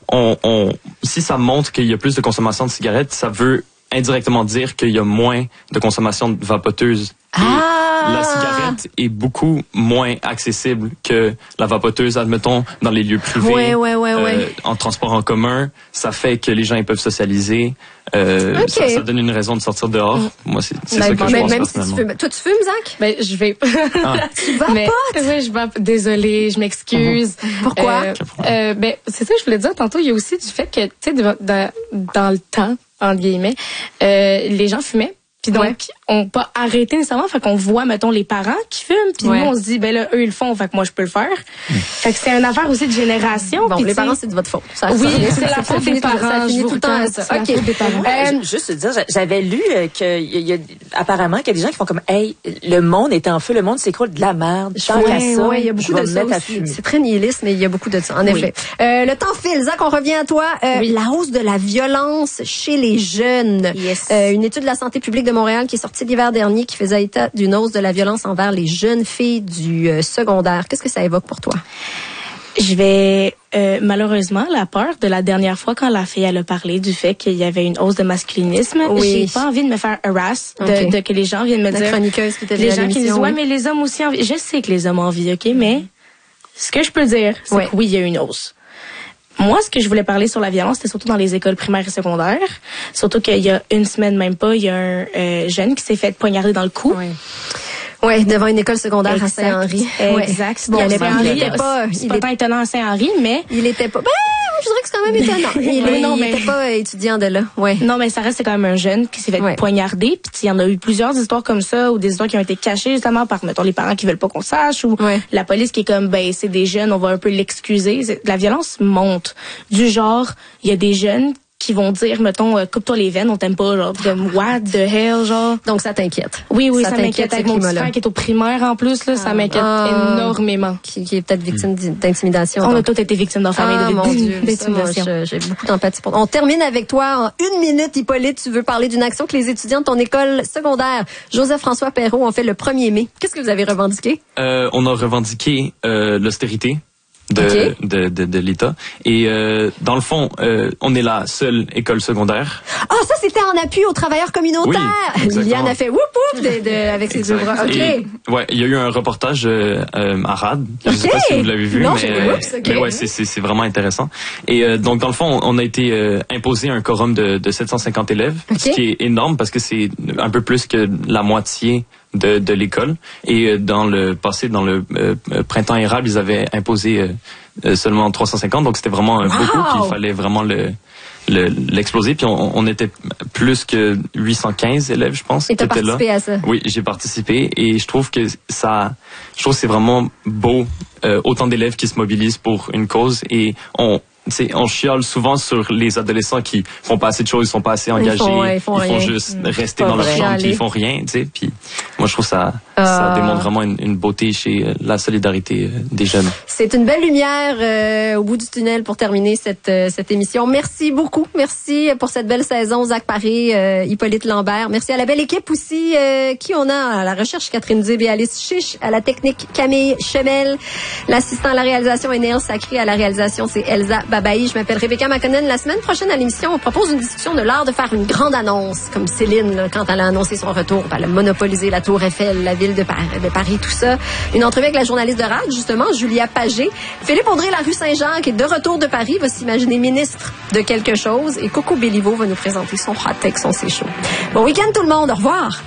si ça montre qu'il y a plus de consommation de cigarettes, ça veut indirectement dire qu'il y a moins de consommation de vapoteuses. La cigarette est beaucoup moins accessible que la vapoteuse, admettons, dans les lieux privés, en transport en commun. Ça fait que les gens ils peuvent socialiser. Ça donne une raison de sortir dehors. Moi, c'est ça que je pense personnellement. Si toi, tu fumes, Zach? Ben, je vais. Tu vapotes? Oui, je vapote. Désolée, je m'excuse. Pourquoi? Ben, c'est ça que je voulais dire tantôt. Il y a aussi du fait que, tu sais, dans le temps, entre guillemets, les gens fumaient. Puis donc, on pas arrêté nécessairement, fait qu'on voit, mettons, les parents qui fument, puis nous, on se dit, ben là, eux, ils le font, fait que moi, je peux le faire. Fait que c'est une affaire aussi de génération. Bon, les parents, c'est de votre faute. C'est la faute des parents. Ça finit tout le temps à ça. OK. Juste dire, j'avais lu qu'il y a apparemment qu'il y a des gens qui font comme, hey, le monde est en feu, le monde s'écroule de la merde. Tant qu'à ça, il y a beaucoup de ça aussi. C'est très nihiliste, mais il y a beaucoup de ça, en effet. Le temps file. Zach, on revient à toi. La hausse de la violence chez les jeunes. Une étude de la santé publique de Montréal qui est sortie l'hiver dernier qui faisait état d'une hausse de la violence envers les jeunes filles du secondaire. Qu'est-ce que ça évoque pour toi? Je vais malheureusement la peur de la dernière fois quand la fille elle a parlé du fait qu'il y avait une hausse de masculinisme. J'ai pas envie de me faire harass de que les gens viennent me dire. La chroniqueuse qui était les gens qui disent mais les hommes aussi envient. Je sais que les hommes envient, ok, mais ce que je peux dire, c'est que oui, il y a une hausse. Moi, ce que je voulais parler sur la violence, c'était surtout dans les écoles primaires et secondaires. Surtout qu'il y a une semaine, même pas, il y a un jeune qui s'est fait poignarder dans le cou. Oui, devant une école secondaire à Saint-Henri. Exact. Bon, il était pas tant étonnant à Saint-Henri, mais... Il était pas... je dirais que c'est quand même étonnant. Il était pas étudiant de là. Non, mais ça reste quand même un jeune qui s'est fait poignarder. Puis il y en a eu plusieurs histoires comme ça, ou des histoires qui ont été cachées justement par, mettons, les parents qui veulent pas qu'on sache, ou la police qui est comme, c'est des jeunes, on va un peu l'excuser. La violence monte. Du genre, il y a des jeunes qui vont dire, mettons, coupe-toi les veines, on t'aime pas, genre, comme, what the hell, genre. Donc, ça t'inquiète. Oui, ça m'inquiète. Avec mon petit frère qui est au primaire, en plus, là, ça m'inquiète énormément. Qui est peut-être victime d'intimidation. On a tous été victimes dans la famille d'intimidation. J'ai beaucoup d'empathie pour. On termine avec toi en 1 minute, Hippolyte. Tu veux parler d'une action que les étudiants de ton école secondaire, Joseph-François Perrault, ont fait le 1er mai. Qu'est-ce que vous avez revendiqué? On a revendiqué l'austérité de l'État. Et dans le fond, on est la seule école secondaire. Ah, ça c'était en appui aux travailleurs communautaires. Oui, Liliane a fait whoop whoop avec ses deux bras. Il y a eu un reportage à RAD. Je sais pas si vous l'avez vu, mais c'est vraiment intéressant. Et donc dans le fond, on a été imposé un quorum de 750 élèves, ce qui est énorme parce que c'est un peu plus que la moitié de l'école. Et dans le passé, dans le printemps érable, ils avaient imposé seulement 350, donc c'était vraiment beaucoup, puis il fallait vraiment l'exploser. Puis on était plus que 815 élèves, je pense. Et t'as participé à ça? Oui, j'ai participé et je trouve que c'est vraiment beau, autant d'élèves qui se mobilisent pour une cause et on chiale souvent sur les adolescents qui font pas assez de choses, ils sont pas assez engagés, ils font juste rester dans leur chambre, puis ils font rien, tu sais. Puis moi je trouve ça démontre vraiment une beauté chez la solidarité des jeunes. C'est une belle lumière au bout du tunnel pour terminer cette émission. Merci beaucoup, merci pour cette belle saison, Zach Paré, Hippolyte Lambert. Merci à la belle équipe aussi qui on a à la recherche, Catherine Dib et Alice Chiche, à la technique Camille Chemel, l'assistant à la réalisation est Néil Sacré, à la réalisation c'est Elsa Babaï. Je m'appelle Rebecca McConnell. La semaine prochaine à l'émission, on propose une discussion de l'art de faire une grande annonce, comme Céline, là, quand elle a annoncé son retour. Elle a monopolisé la Tour Eiffel, la ville de Paris, tout ça. Une entrevue avec la journaliste de RAD, justement, Julia Pagé. Philippe Audrey, la rue Saint-Jacques, est de retour de Paris, va s'imaginer ministre de quelque chose. Et Coco Béliveau va nous présenter son hot take, son C'est chaud. Bon week-end tout le monde. Au revoir.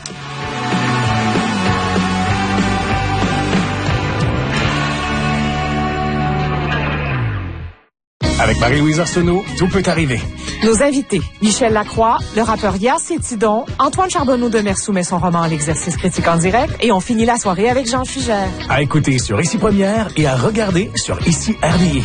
Avec Marie-Louise Arsenault, tout peut arriver. Nos invités, Michel Lacroix, le rappeur Yacine Tidon, Antoine Charbonneau de Mer soumet son roman L'exercice critique en direct et on finit la soirée avec Jean Fugère. À écouter sur Ici Première et à regarder sur Ici RDI.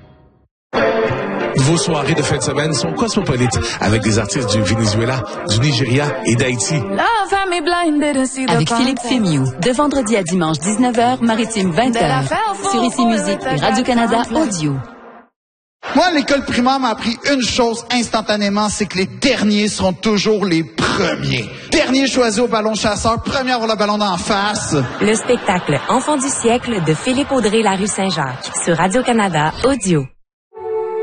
Vos soirées de fin de semaine sont cosmopolites avec des artistes du Venezuela, du Nigeria et d'Haïti. Avec Philippe Fémiou, de vendredi à dimanche 19h, Maritime 20h, sur Ici Musique et Radio-Canada Audio. Moi, l'école primaire m'a appris une chose instantanément, c'est que les derniers seront toujours les premiers. Dernier choisi au ballon chasseur, premier à avoir le ballon d'en face. Le spectacle Enfants du siècle de Philippe Audrey, la rue Saint-Jacques, sur Radio-Canada Audio.